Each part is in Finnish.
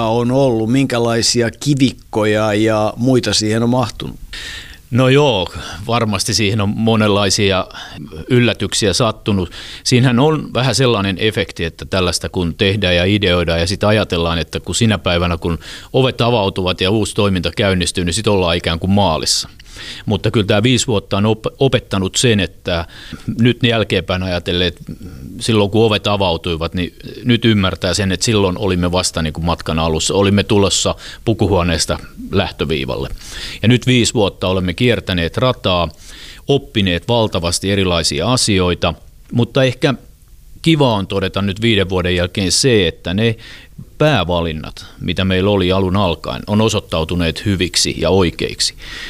kivaa on ollut, minkälaisia kivikkoja ja muita siihen on mahtunut? No joo, varmasti siihen on monenlaisia yllätyksiä sattunut. Siinähän on vähän sellainen efekti, että tällaista kun tehdään ja ideoidaan ja sitten ajatellaan, että kun sinä päivänä kun ovet avautuvat ja uusi toiminta käynnistyy, niin sitten ollaan ikään kuin maalissa. Mutta kyllä tämä 5 vuotta on opettanut sen, että nyt jälkeenpäin ajatellen, että silloin kun ovet avautuivat, niin nyt ymmärtää sen, että silloin olimme vasta niin kuin matkan alussa. Olimme tulossa pukuhuoneesta lähtöviivalle. Ja nyt 5 vuotta olemme kiertäneet rataa, oppineet valtavasti erilaisia asioita, mutta ehkä kiva on todeta nyt 5 vuoden jälkeen se, että ne päävalinnat, mitä meillä oli alun alkaen, on osoittautuneet hyviksi ja oikeiksi.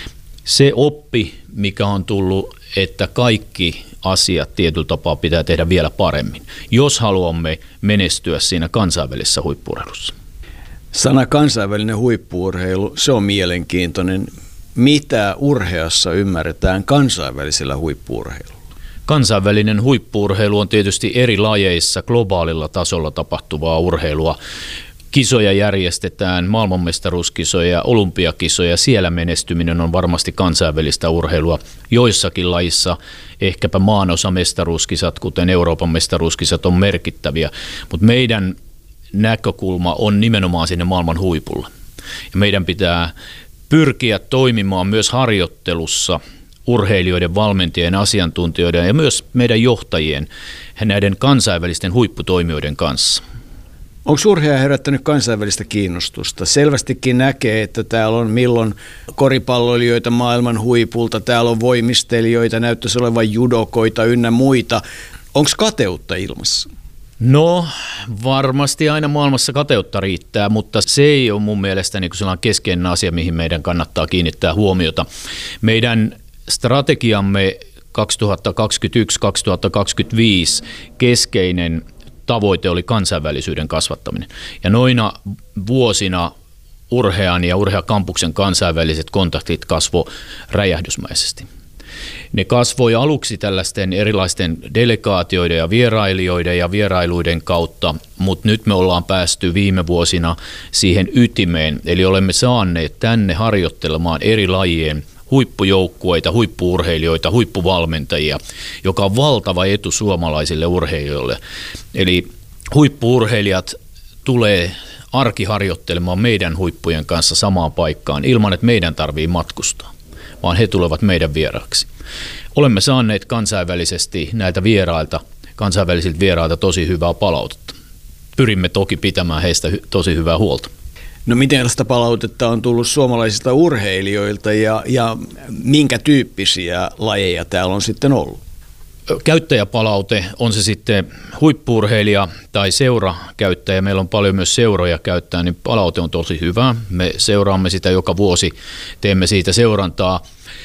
Se oppi, mikä on tullut, että kaikki asiat tietyllä tapaa pitää tehdä vielä paremmin, jos haluamme menestyä siinä kansainvälisessä huippu-urheilussa. Sana kansainvälinen huippu-urheilu, se on mielenkiintoinen. Mitä urheassa ymmärretään kansainvälisellä huippu-urheilulla? Kansainvälinen huippu-urheilu on tietysti eri lajeissa globaalilla tasolla tapahtuvaa urheilua. Kisoja järjestetään, maailmanmestaruuskisoja, olympiakisoja, siellä menestyminen on varmasti kansainvälistä urheilua. Joissakin lajissa ehkäpä maanosamestaruuskisat, kuten Euroopan mestaruuskisat, on merkittäviä, mutta meidän näkökulma on nimenomaan sinne maailman huipulla. Ja meidän pitää pyrkiä toimimaan myös harjoittelussa urheilijoiden, valmentajien, asiantuntijoiden ja myös meidän johtajien näiden kansainvälisten huipputoimijoiden kanssa. Onko urheilija herättänyt kansainvälistä kiinnostusta? Selvästikin näkee, että täällä on milloin koripalloilijoita maailman huipulta, täällä on voimistelijoita, näyttäisi olevan judokoita ynnä muita. Onko kateutta ilmassa? No varmasti aina maailmassa kateutta riittää, mutta se ei ole mun mielestä niin sellainen keskeinen asia, mihin meidän kannattaa kiinnittää huomiota. Meidän strategiamme 2021-2025 keskeinen tavoite oli kansainvälisyyden kasvattaminen. Ja noina vuosina urhean ja urheakampuksen kansainväliset kontaktit kasvoi räjähdysmäisesti. Ne kasvoi aluksi tällaisten erilaisten delegaatioiden ja vierailijoiden ja vierailuiden kautta, mutta nyt me ollaan päästy viime vuosina siihen ytimeen, eli olemme saaneet tänne harjoittelemaan eri lajien huippujoukkueita, huippu-urheilijoita, huippuvalmentajia, joka on valtava etu suomalaisille urheilijoille. Eli huippu-urheilijat tulee arkiharjoittelemaan meidän huippujen kanssa samaan paikkaan ilman, että meidän tarvitsee matkustaa, vaan he tulevat meidän vieraaksi. Olemme saaneet kansainvälisesti näiltä kansainvälisiltä vierailta tosi hyvää palautetta. Pyrimme toki pitämään heistä tosi hyvää huolta. No miten tällaista palautetta on tullut suomalaisilta urheilijoilta ja minkä tyyppisiä lajeja täällä on sitten ollut? Käyttäjäpalaute, on se sitten huippu-urheilija tai seurakäyttäjä, meillä on paljon myös seuroja käyttää, niin palaute on tosi hyvä. Me seuraamme sitä joka vuosi, teemme siitä seurantaa.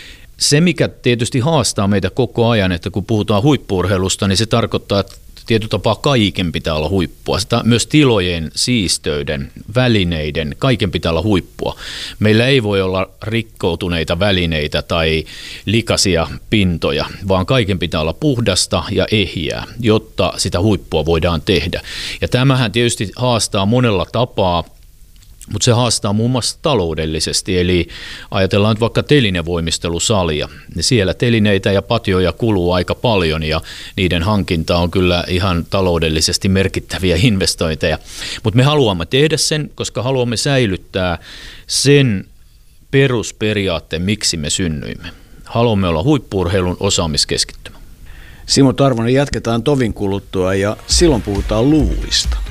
Se, mikä tietysti haastaa meitä koko ajan, että kun puhutaan huippu-urheilusta, niin se tarkoittaa, että tietyllä tapaa kaiken pitää olla huippua. Sitä myös tilojen, siisteyden, välineiden, kaiken pitää olla huippua. Meillä ei voi olla rikkoutuneita välineitä tai likaisia pintoja, vaan kaiken pitää olla puhdasta ja ehjää, jotta sitä huippua voidaan tehdä. Ja tämähän tietysti haastaa monella tapaa, mutta se haastaa muun muassa taloudellisesti, eli ajatellaan nyt vaikka telinevoimistelusalia, niin siellä telineitä ja patjoja kuluu aika paljon ja niiden hankinta on kyllä ihan taloudellisesti merkittäviä investointeja. Mutta me haluamme tehdä sen, koska haluamme säilyttää sen perusperiaatteen, miksi me synnyimme. Haluamme olla huippu-urheilun osaamiskeskittymä. Simo Tarvonen, jatketaan tovin kuluttua ja silloin puhutaan luvuista.